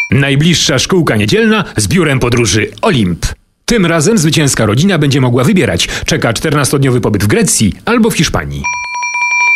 Najbliższa szkółka niedzielna z biurem podróży Olimp. Tym razem zwycięska rodzina będzie mogła wybierać. Czeka 14-dniowy pobyt w Grecji albo w Hiszpanii.